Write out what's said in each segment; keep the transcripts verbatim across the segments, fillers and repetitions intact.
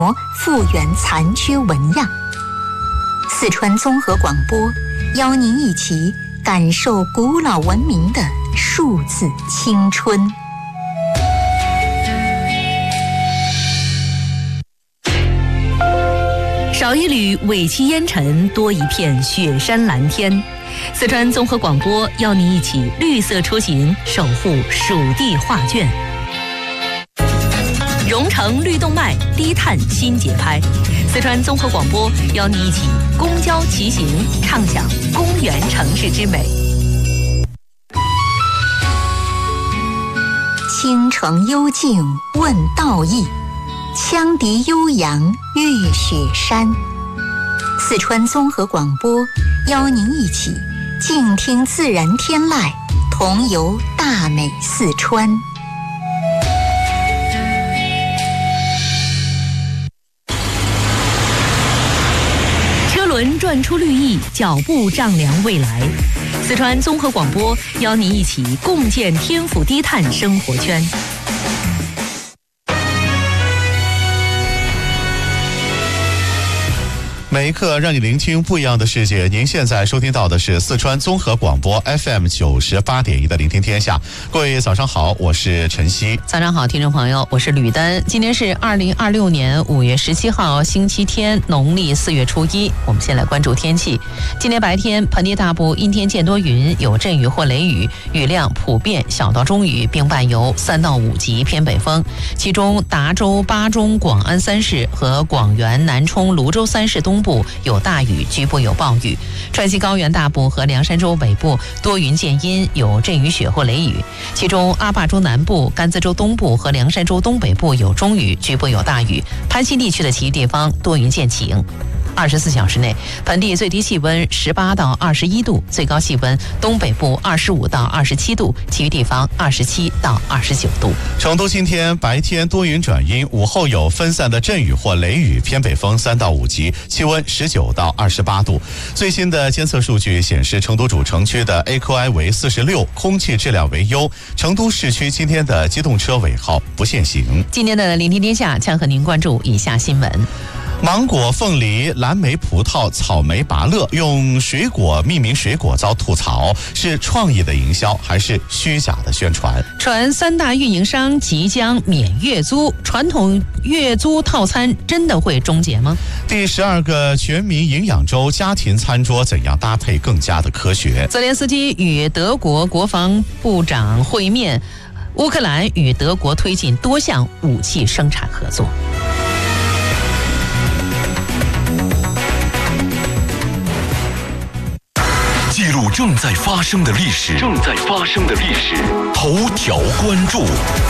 复原残缺纹样。四川综合广播邀您一起感受古老文明的数字青春。 少一缕尾气烟尘，多一片雪山蓝天。四川综合广播邀您一起绿色出行，守护属地画卷。蓉城绿动脉，低碳新节拍。四川综合广播邀您一起公交骑行，畅享公园城市之美。 倾城幽静问道义，羌笛悠扬越雪山。四川综合广播邀您一起静听自然天籁，同游大美四川。 车轮转出绿意，脚步丈量未来。四川综合广播邀您一起共建天府低碳生活圈。 每一刻让你聆听不一样的世界。您现在收听到的是四川综合广播 F M 九十八点一的聆听天下。各位早上好，我是晨曦。 早上好，听众朋友，我是吕丹。今天是二零二六年五月十七号，星期天，农历四月初一。我们先来关注天气。今天白天盆地大部阴天见多云，有阵雨或雷雨，雨量普遍小到中雨，并伴有三到五级偏北风。其中达州、巴中、广安三市和广元、南充、泸州三市东部有大雨，局部有暴雨。川西高原大部和凉山州北部多云见阴，有阵雨雪或雷雨。其中阿坝州南部、甘孜州东部和凉山州东北部有中雨，局部有大雨。攀西地区的其余地方多云见晴。二十四小时内，盆地最低气温十八到二十一度，最高气温东北部二十五到二十七度，其余地方二十七到二十九度。 成都今天白天多云转阴，午后有分散的阵雨或雷雨，偏北风三到五级，气温十九到二十八度。最新的监测数据显示，成都主城区的 A Q I 为四十六，空气质量为优。成都市区今天的机动车尾号不限行。 今天的聆听天下将和您关注以下新闻。 芒果、凤梨、蓝莓、葡萄、草莓、芭乐用水果命名水果遭吐槽，是创意的营销还是虚假的宣传？ 传三大运营商即将免月租，传统月租套餐真的会终结吗？ 第十二个全民营养周，家庭餐桌怎样搭配更加的科学？ 泽连斯基与德国国防部长会面，乌克兰与德国推进多项武器生产合作。 记录正在发生的历史，正在发生的历史，头条关注。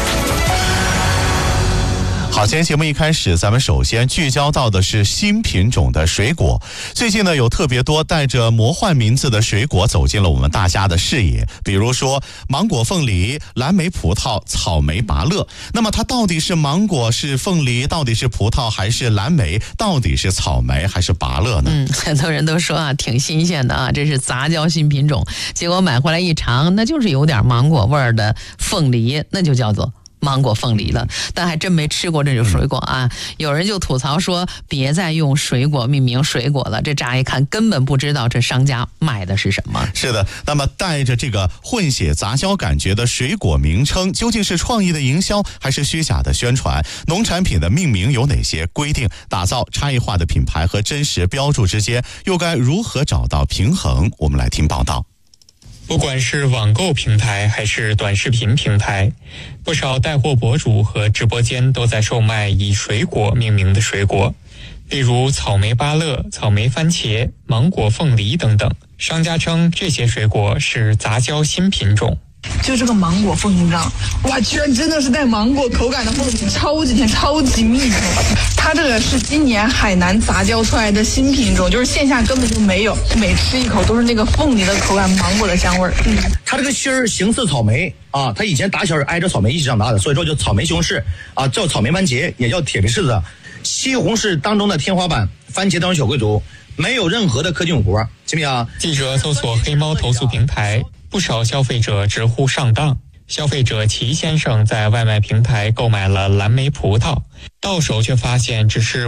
好，今天节目一开始，咱们首先聚焦到的是新品种的水果。最近呢，有特别多带着魔幻名字的水果走进了我们大家的视野，比如说芒果、凤梨、蓝莓、葡萄、草莓、芭乐。那么它到底是芒果，是凤梨，到底是葡萄还是蓝莓，到底是草莓还是芭乐呢？ 嗯，很多人都说啊，挺新鲜的啊，这是杂交新品种。结果买回来一尝，那就是有点芒果味儿的凤梨，那就叫做芒果凤梨了，但还真没吃过这种水果啊！有人就吐槽说，别再用水果命名水果了，这乍一看根本不知道这商家卖的是什么。 是的，那么带着这个混血杂交感觉的水果名称，究竟是创意的营销还是虚假的宣传？农产品的命名有哪些规定？打造差异化的品牌和真实标注之间又该如何找到平衡？我们来听报道。 不管是网购平台还是短视频平台，不少带货博主和直播间都在售卖以水果命名的水果，例如草莓芭乐、草莓番茄、芒果凤梨等等。商家称这些水果是杂交新品种。 就这个芒果凤梨酱，哇，居然真的是带芒果口感的凤梨，超级甜，超级密口。它这个是今年海南杂交出来的新品种，就是线下根本就没有，每吃一口都是那个凤梨的口感，芒果的香味儿。嗯， 它这个芯儿形似草莓啊，它以前打小是挨着草莓一起长大的，所以说就草莓西红柿啊，叫草莓番茄，也叫铁皮柿子。西红柿当中的天花板，番茄当中小贵族，没有任何的科技用活，行不行？ 记者搜索黑猫投诉平台，不少消费者直呼上当。消费者齐先生在外卖平台购买了蓝莓葡萄，到手却发现只是